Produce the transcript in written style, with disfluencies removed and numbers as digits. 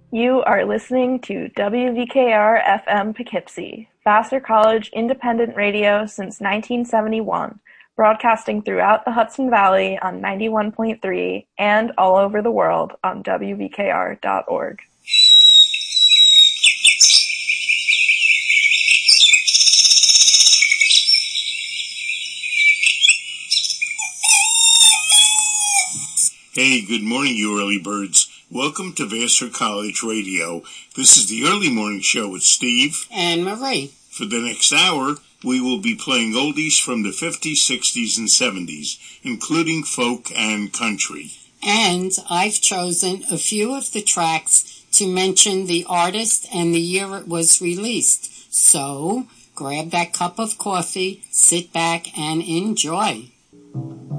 You are listening to WVKR FM Poughkeepsie, Vassar College independent radio since 1971, broadcasting throughout the Hudson Valley on 91.3 and all over the world on WVKR.org. Hey, good morning, you early birds. Welcome to Vassar College Radio. This is the early morning show with Steve and Marie. For the next hour, we will be playing oldies from the 50s, 60s, and 70s, including folk and country. And I've chosen a few of the tracks to mention the artist and the year it was released. So, grab that cup of coffee, sit back, and enjoy.